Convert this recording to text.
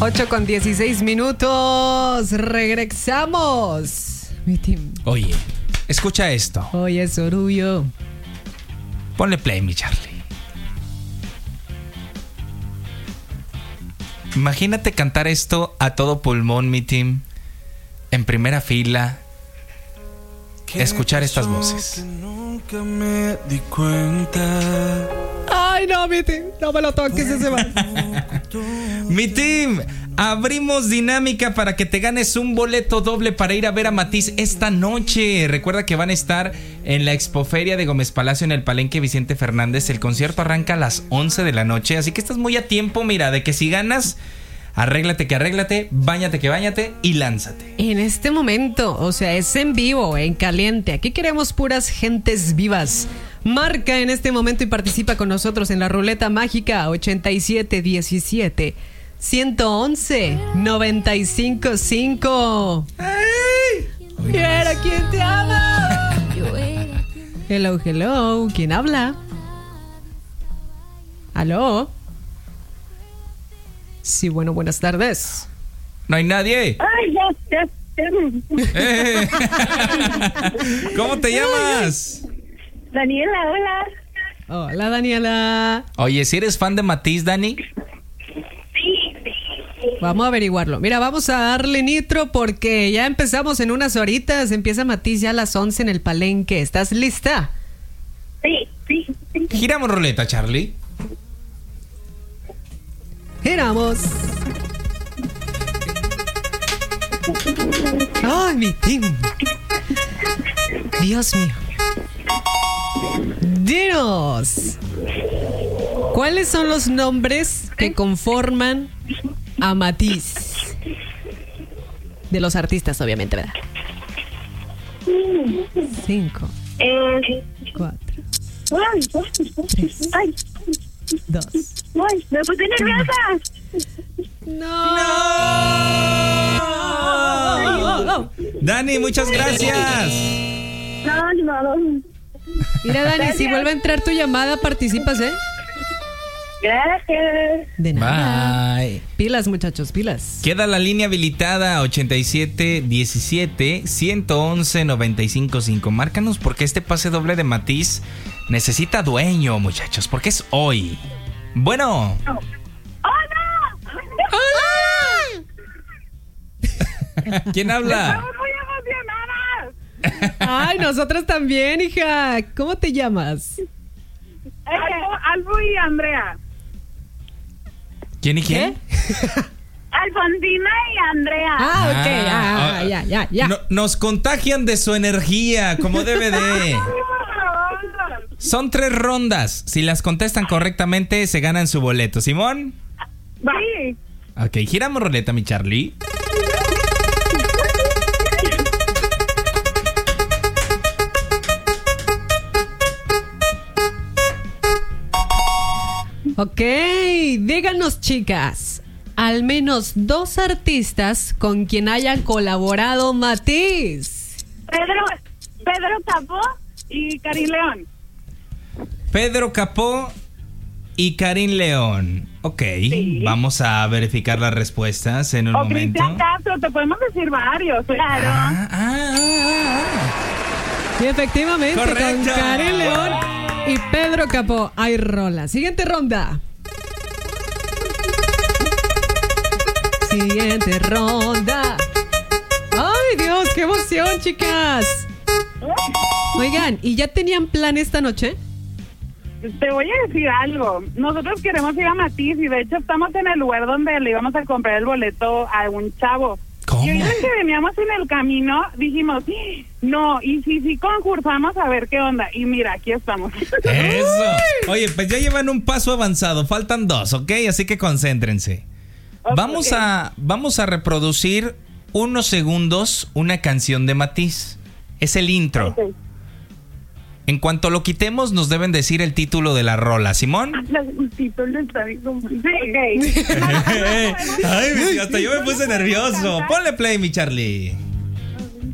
8:16. Regresamos. Mi team. Oye, escucha esto. Oye, Sorullo. Ponle play, mi Charlie. Imagínate cantar esto a todo pulmón, mi team. En primera fila. Escuchar estas voces. Nunca me di cuenta. Ay, no, mi team. No me lo toques, ese va. Mi team, abrimos dinámica para que te ganes un boleto doble para ir a ver a Matiz esta noche. Recuerda que van a estar en la Expoferia de Gómez Palacio en el Palenque Vicente Fernández. El concierto arranca a las 11 de la noche, así que estás muy a tiempo, mira, de que si ganas, arréglate que arréglate, báñate que báñate y lánzate. En este momento, o sea, es en vivo, en caliente. Aquí queremos puras gentes vivas. Marca en este momento y participa con nosotros en la ruleta mágica 8717 111 955. ¡Ay! Mira quién te ama. Hello, hello. ¿Quién habla? ¿Aló? Sí, bueno, buenas tardes. No hay nadie. Ay, ya. ¿Cómo te llamas? Daniela, hola. Hola, Daniela. Oye, si eres fan de Matiz, Dani. Sí. Vamos a averiguarlo. Mira, vamos a darle nitro porque ya empezamos en unas horitas. Empieza Matiz ya a las 11 en el Palenque. ¿Estás lista? Sí. Giramos ruleta, Charlie. Giramos. Ay, mi team. Dios mío. Dinos, ¿cuáles son los nombres que conforman a Matiz? De los artistas, obviamente, ¿verdad? 5, 4, Ay, 2. me puse nerviosa. ¡No! Dani, muchas gracias. No. Mira, Dani, si vuelve a entrar tu llamada, participas, ¿eh? Gracias. De nada. Bye. Pilas, muchachos, pilas. Queda la línea habilitada 8717 111 955. Márcanos porque este pase doble de Matiz necesita dueño, muchachos, porque es hoy. Bueno. ¡Oh, no! ¿Quién habla? Estamos muy emocionadas. Ay, nosotros también, hija. ¿Cómo te llamas? Albu y Andrea. ¿Quién y quién? Alfonsina y Andrea. Ya. Nos contagian de su energía, como debe de. Son 3 rondas. Si las contestan correctamente, se ganan su boleto. ¿Simón? Sí. Ok, giramos ruleta, mi Charlie. Ok, díganos, chicas, al menos 2 artistas con quien hayan colaborado Matiz. Pedro Capó y Karin León. Pedro Capó y Karin León. Ok, Sí. Vamos a verificar las respuestas en un O momento. Cristian Castro, te podemos decir varios, claro. Y efectivamente, Correcto. con Karin León y Pedro Capó hay rola. Siguiente ronda. Siguiente ronda. Ay, Dios, qué emoción, chicas. Oigan, ¿y ya tenían plan esta noche? Te voy a decir algo. Nosotros queremos ir a Matiz y de hecho estamos en el lugar donde le íbamos a comprar el boleto a un chavo. ¿Cómo? Y ahorita que veníamos en el camino dijimos, no, y si concursamos a ver qué onda. Y mira, aquí estamos. Eso. Oye, pues ya llevan un paso avanzado. Faltan 2, ¿ok? Así que concéntrense. Ok. Vamos a reproducir unos segundos una canción de Matiz. Es el intro. Ok. En cuanto lo quitemos, nos deben decir el título de la rola. ¿Simón? El título está bien complicado. Sí, ok. Ay, hasta yo me puse nervioso. Ponle play, mi Charlie.